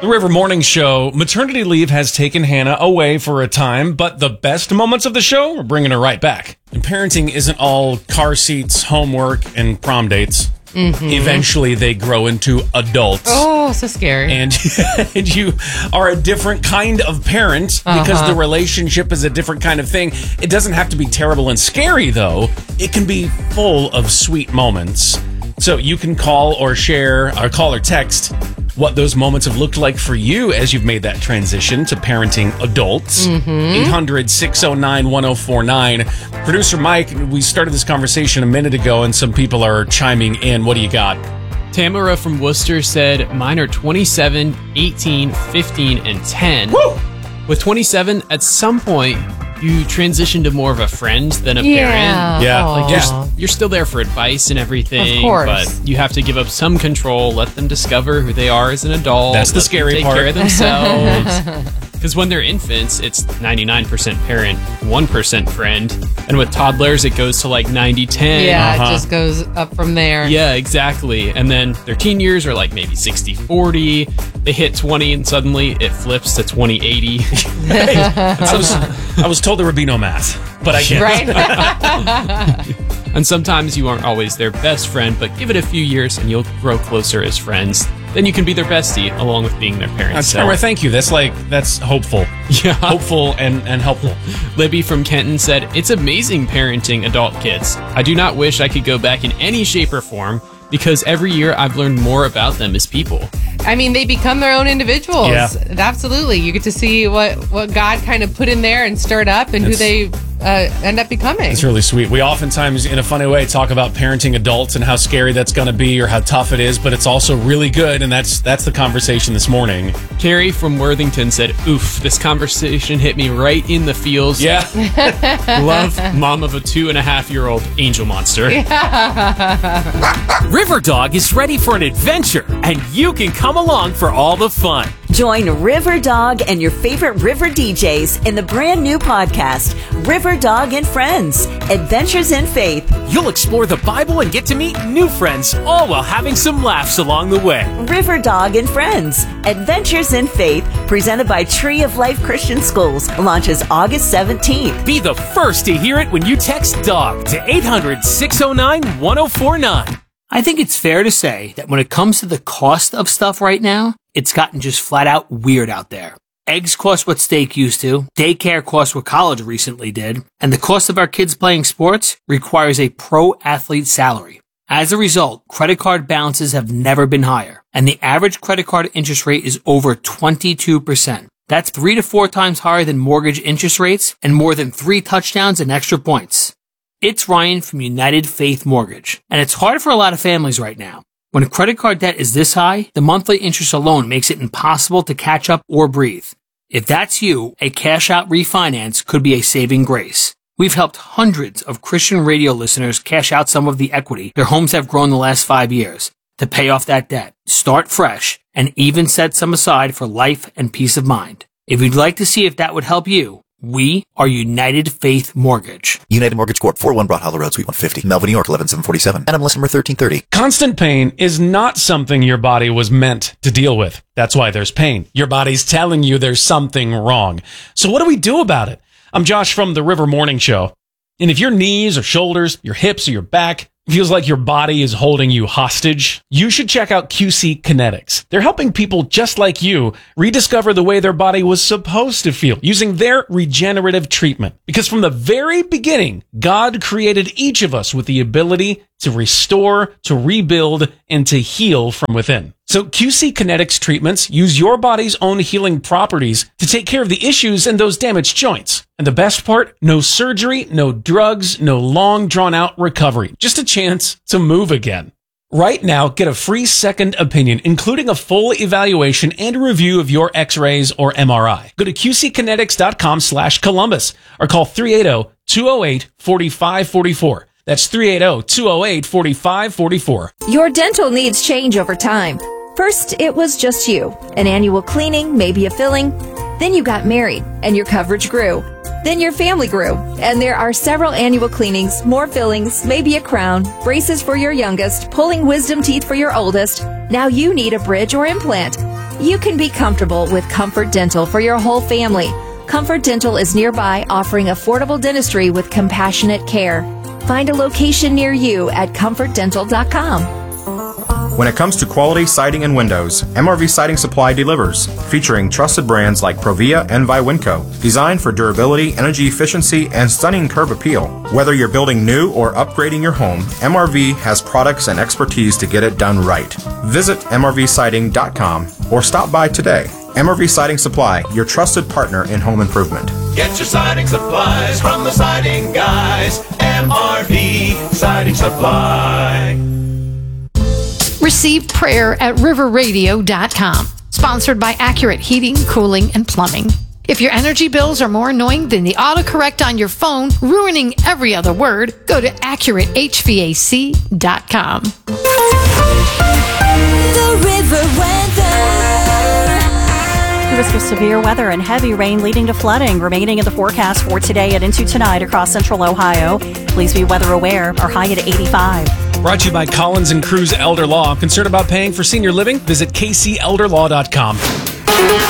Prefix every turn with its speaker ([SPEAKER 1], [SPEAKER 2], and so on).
[SPEAKER 1] The River Morning Show, maternity leave has taken Hannah away for a time, but the best moments of the show are bringing her right back. And parenting isn't all car seats, homework, and prom dates. Mm-hmm. Eventually, they grow into adults.
[SPEAKER 2] Oh, so scary.
[SPEAKER 1] And you are a different kind of parent because the relationship is a different kind of thing. It doesn't have to be terrible and scary, though. It can be full of sweet moments. So you can call or text what those moments have looked like for you as you've made that transition to parenting adults. 800-609-1049. Producer Mike, we started this conversation a minute ago and some people are chiming in. What do you got?
[SPEAKER 3] Tamara from Worcester said, mine are 27, 18, 15, and 10.
[SPEAKER 1] Woo!
[SPEAKER 3] With 27, at some point, you transition to more of a friend than a parent.
[SPEAKER 1] Yeah.
[SPEAKER 3] Like you're still there for advice and everything,
[SPEAKER 2] of course.
[SPEAKER 3] But you have to give up some control, let them discover who they are as an adult.
[SPEAKER 1] That's the scary part.
[SPEAKER 3] Take care of themselves. Because when they're infants, it's 99% parent, 1% friend. And with toddlers, it goes to like 90-10.
[SPEAKER 2] Yeah, it just goes up from there.
[SPEAKER 3] Yeah, exactly. And then their teen years are like maybe 60-40. They hit 20 and suddenly it flips to 20-80.
[SPEAKER 1] I was told there would be no math, but I can't.
[SPEAKER 2] Right?
[SPEAKER 3] And sometimes you aren't always their best friend, but give it a few years and you'll grow closer as friends. Then you can be their bestie along with being their parents.
[SPEAKER 1] Thank you. That's hopeful.
[SPEAKER 3] Yeah.
[SPEAKER 1] Hopeful and helpful.
[SPEAKER 3] Libby from Kenton said, it's amazing parenting adult kids. I do not wish I could go back in any shape or form because every year I've learned more about them as people.
[SPEAKER 2] I mean, they become their own individuals.
[SPEAKER 1] Yeah.
[SPEAKER 2] Absolutely. You get to see what God kind of put in there and stirred up and who they end up becoming.
[SPEAKER 1] It's really sweet. We oftentimes, in a funny way, talk about parenting adults and how scary that's going to be or how tough it is, but it's also really good, and that's the conversation this morning.
[SPEAKER 3] Carrie from Worthington said, oof, this conversation hit me right in the feels.
[SPEAKER 1] Yeah.
[SPEAKER 3] Love, mom of a 2.5-year-old angel monster.
[SPEAKER 4] Riverdog is ready for an adventure, and you can come along for all the fun.
[SPEAKER 5] Join Riverdog and your favorite river DJs in the brand new podcast, Riverdog and Friends, Adventures in Faith.
[SPEAKER 4] You'll explore the Bible and get to meet new friends, all while having some laughs along the way.
[SPEAKER 5] Riverdog and Friends, Adventures in Faith, presented by Tree of Life Christian Schools, launches August 17th.
[SPEAKER 4] Be the first to hear it when you text DOG to 800-609-1049.
[SPEAKER 6] I think it's fair to say that when it comes to the cost of stuff right now, it's gotten just flat out weird out there. Eggs cost what steak used to, daycare costs what college recently did, and the cost of our kids playing sports requires a pro athlete salary. As a result, credit card balances have never been higher, and the average credit card interest rate is over 22%. That's 3 to 4 times higher than mortgage interest rates and more than 3 touchdowns and extra points. It's Ryan from United Faith Mortgage, and it's hard for a lot of families right now. When credit card debt is this high, the monthly interest alone makes it impossible to catch up or breathe. If that's you, a cash-out refinance could be a saving grace. We've helped hundreds of Christian radio listeners cash out some of the equity their homes have grown the last 5 years to pay off that debt, start fresh, and even set some aside for life and peace of mind. If you'd like to see if that would help you, we are United Faith Mortgage.
[SPEAKER 7] United Mortgage Corp. 401 Broad Hollow Road, Suite 150, Melville, New York, 11747. NMLS number 1330.
[SPEAKER 1] Constant pain is not something your body was meant to deal with. That's why there's pain. Your body's telling you there's something wrong. So what do we do about it? I'm Josh from the River Morning Show. And if your knees or shoulders, your hips or your back feels like your body is holding you hostage, you should check out QC Kinetics. They're helping people just like you rediscover the way their body was supposed to feel using their regenerative treatment. Because from the very beginning, God created each of us with the ability to restore, to rebuild, and to heal from within. So QC Kinetics treatments use your body's own healing properties to take care of the issues in those damaged joints. And the best part, no surgery, no drugs, no long drawn-out recovery. Just a chance to move again. Right now, get a free second opinion, including a full evaluation and a review of your x-rays or MRI. Go to qckinetics.com/Columbus or call 380-208-4544. That's 380-208-4544.
[SPEAKER 8] Your dental needs change over time. First, it was just you. An annual cleaning, maybe a filling. Then you got married, and your coverage grew. Then your family grew, and there are several annual cleanings, more fillings, maybe a crown, braces for your youngest, pulling wisdom teeth for your oldest. Now you need a bridge or implant. you can be comfortable with Comfort Dental for your whole family. Comfort Dental is nearby, offering affordable dentistry with compassionate care. Find a location near you at comfortdental.com.
[SPEAKER 9] When it comes to quality siding and windows, MRV Siding Supply delivers, featuring trusted brands like Provia and Viwinco, designed for durability, energy efficiency, and stunning curb appeal. Whether you're building new or upgrading your home, MRV has products and expertise to get it done right. Visit MRVsiding.com or stop by today. MRV Siding Supply, your trusted partner in home improvement.
[SPEAKER 10] Get your siding supplies from the siding guys. MRV Siding Supply.
[SPEAKER 11] Receive prayer at riverradio.com. Sponsored by Accurate Heating, Cooling, and Plumbing. If your energy bills are more annoying than the autocorrect on your phone, ruining every other word, go to AccurateHVAC.com.
[SPEAKER 5] The River Weather. Risk of severe weather and heavy rain leading to flooding remaining in the forecast for today and into tonight across central Ohio. Please be weather aware. Our high at 85.
[SPEAKER 1] Brought to you by Collins and Cruz Elder Law. Concerned about paying for senior living? Visit kcelderlaw.com.